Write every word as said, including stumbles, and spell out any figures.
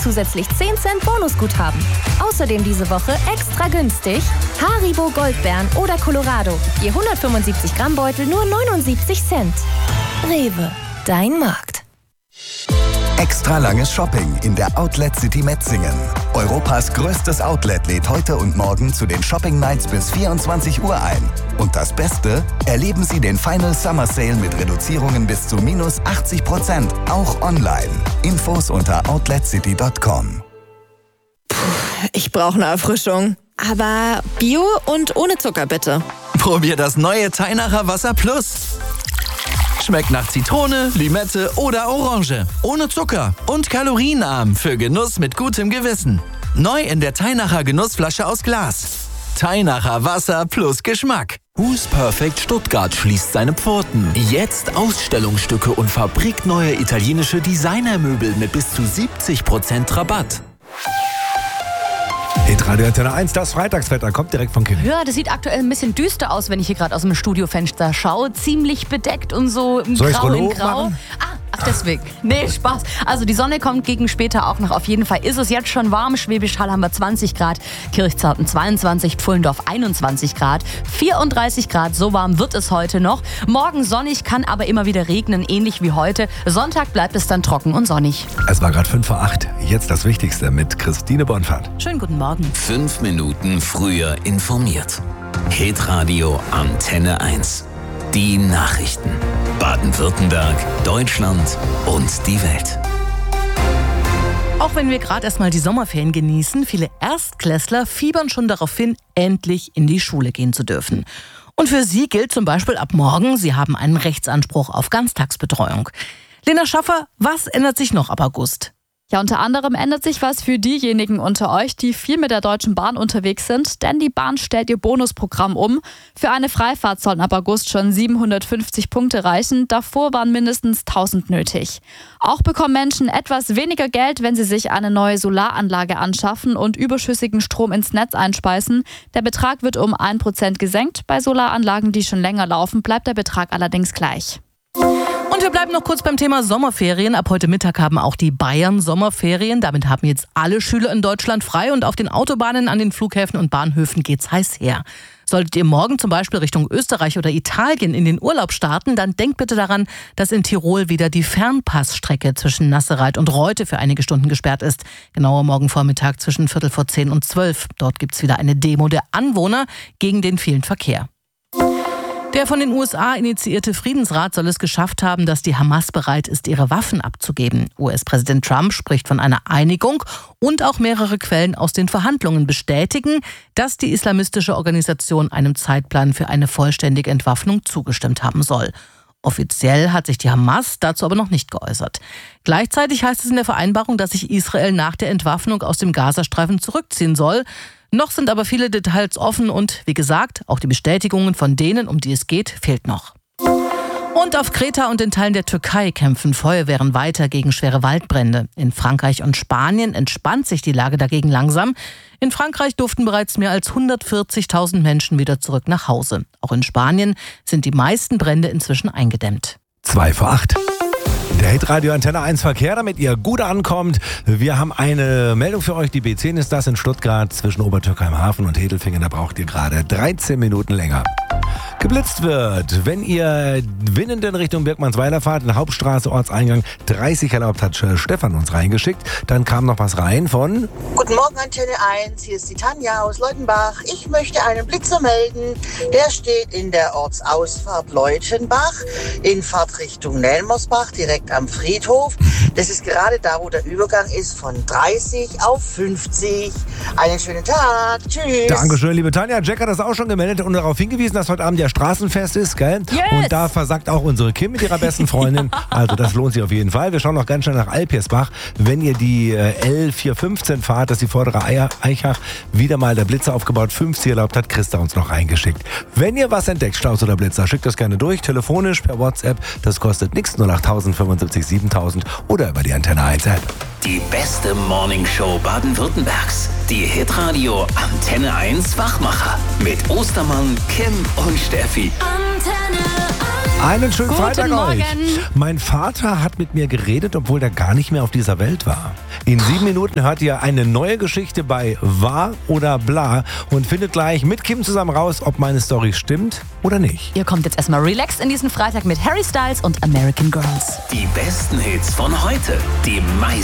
zusätzlich zehn Cent Bonusguthaben. Außerdem diese Woche extra günstig Haribo Goldbeeren oder Colorado. Je hundertfünfundsiebzig Gramm Beutel nur neunundsiebzig Cent. Rewe, dein Markt. Extra langes Shopping in der Outlet City Metzingen. Europas größtes Outlet lädt heute und morgen zu den Shopping Nights bis vierundzwanzig Uhr ein. Und das Beste? Erleben Sie den Final Summer Sale mit Reduzierungen bis zu minus achtzig Prozent, auch online. Infos unter outlet city punkt com. Puh, ich brauche eine Erfrischung. Aber Bio und ohne Zucker bitte. Probier das neue Teinacher Wasser Plus. Schmeckt nach Zitrone, Limette oder Orange. Ohne Zucker und kalorienarm für Genuss mit gutem Gewissen. Neu in der Teinacher Genussflasche aus Glas. Teinacher Wasser plus Geschmack. Who's Perfect Stuttgart schließt seine Pforten. Jetzt Ausstellungsstücke und fabrikneue italienische Designermöbel mit bis zu siebzig Prozent Rabatt. Hitradio Antenne eins, das Freitagswetter kommt direkt von Kim. Ja, das sieht aktuell ein bisschen düster aus, wenn ich hier gerade aus dem Studiofenster schaue. Ziemlich bedeckt und so im Soll Grau in ich's Grau. machen? Ah, ach deswegen. Nee, Spaß. Also die Sonne kommt gegen später auch noch. Auf jeden Fall ist es jetzt schon warm. Schwäbisch Hall haben wir zwanzig Grad, Kirchzarten zweiundzwanzig, Pfullendorf einundzwanzig Grad, vierunddreißig Grad. So warm wird es heute noch. Morgen sonnig, kann aber immer wieder regnen, ähnlich wie heute. Sonntag bleibt es dann trocken und sonnig. Es war gerade fünf vor acht. Jetzt das Wichtigste mit Christine Bonfahrt. Schönen guten Morgen. Fünf Minuten früher informiert. Hitradio Antenne eins. Die Nachrichten. Baden-Württemberg, Deutschland und die Welt. Auch wenn wir gerade erstmal die Sommerferien genießen, viele Erstklässler fiebern schon darauf hin, endlich in die Schule gehen zu dürfen. Und für sie gilt zum Beispiel ab morgen, sie haben einen Rechtsanspruch auf Ganztagsbetreuung. Lena Schaffer, was ändert sich noch ab August? Ja, unter anderem ändert sich was für diejenigen unter euch, die viel mit der Deutschen Bahn unterwegs sind, denn die Bahn stellt ihr Bonusprogramm um. Für eine Freifahrt sollen ab August schon siebenhundertfünfzig Punkte reichen, davor waren mindestens tausend nötig. Auch bekommen Menschen etwas weniger Geld, wenn sie sich eine neue Solaranlage anschaffen und überschüssigen Strom ins Netz einspeisen. Der Betrag wird um ein Prozent gesenkt, bei Solaranlagen, die schon länger laufen, bleibt der Betrag allerdings gleich. Und wir bleiben noch kurz beim Thema Sommerferien. Ab heute Mittag haben auch die Bayern Sommerferien. Damit haben jetzt alle Schüler in Deutschland frei und auf den Autobahnen, an den Flughäfen und Bahnhöfen geht's heiß her. Solltet ihr morgen zum Beispiel Richtung Österreich oder Italien in den Urlaub starten, dann denkt bitte daran, dass in Tirol wieder die Fernpassstrecke zwischen Nassereit und Reute für einige Stunden gesperrt ist. Genauer morgen Vormittag zwischen Viertel vor zehn und zwölf. Dort gibt's wieder eine Demo der Anwohner gegen den vielen Verkehr. Der von den U S A initiierte Friedensrat soll es geschafft haben, dass die Hamas bereit ist, ihre Waffen abzugeben. U S-Präsident Trump spricht von einer Einigung und auch mehrere Quellen aus den Verhandlungen bestätigen, dass die islamistische Organisation einem Zeitplan für eine vollständige Entwaffnung zugestimmt haben soll. Offiziell hat sich die Hamas dazu aber noch nicht geäußert. Gleichzeitig heißt es in der Vereinbarung, dass sich Israel nach der Entwaffnung aus dem Gazastreifen zurückziehen soll. Noch sind aber viele Details offen und, wie gesagt, auch die Bestätigungen von denen, um die es geht, fehlt noch. Und auf Kreta und in Teilen der Türkei kämpfen Feuerwehren weiter gegen schwere Waldbrände. In Frankreich und Spanien entspannt sich die Lage dagegen langsam. In Frankreich durften bereits mehr als hundertvierzigtausend Menschen wieder zurück nach Hause. Auch in Spanien sind die meisten Brände inzwischen eingedämmt. Zwei vor acht. Der Hitradio Antenne eins Verkehr, damit ihr gut ankommt. Wir haben eine Meldung für euch. Die B zehn ist das in Stuttgart zwischen Obertürkheim-Hafen und Hedelfingen. Da braucht ihr gerade dreizehn Minuten länger. Geblitzt wird, wenn ihr winnend in Richtung Birkmannsweiler fahrt, in der Hauptstraße, Ortseingang dreißig erlaubt, hat Stefan uns reingeschickt. Dann kam noch was rein von... Guten Morgen Antenne eins, hier ist die Tanja aus Leutenbach. Ich möchte einen Blitzer melden. Der steht in der Ortsausfahrt Leutenbach in Fahrtrichtung Nelmersbach, direkt am Friedhof. Das ist gerade da, wo der Übergang ist von dreißig auf fünfzig. Einen schönen Tag. Tschüss. Dankeschön, liebe Tanja. Jack hat das auch schon gemeldet und darauf hingewiesen, dass heute Abend ja Straßenfest ist, gell? Yes. Und da versagt auch unsere Kim mit ihrer besten Freundin. Also das lohnt sich auf jeden Fall. Wir schauen noch ganz schnell nach Alpirsbach. Wenn ihr die äh, L vierhundertfünfzehn fahrt, das ist die vordere Eichach, wieder mal der Blitzer aufgebaut, fünfzig erlaubt, hat Christa uns noch reingeschickt. Wenn ihr was entdeckt, Staus oder Blitzer, schickt das gerne durch, telefonisch, per WhatsApp. Das kostet nichts, null acht fünfundsiebzig siebentausend oder über die Antenne eins App. Die beste Morningshow Baden-Württembergs. Die Hitradio Antenne eins Wachmacher. Mit Ostermann, Kim und Steffi. Antenne eins. Einen schönen Guten Freitag Morgen. euch. Mein Vater hat mit mir geredet, obwohl der gar nicht mehr auf dieser Welt war. In sieben Minuten hört ihr eine neue Geschichte bei Wahr oder Bla und findet gleich mit Kim zusammen raus, ob meine Story stimmt oder nicht. Ihr kommt jetzt erstmal relaxed in diesen Freitag mit Harry Styles und American Girls. Die besten Hits von heute. Die meisten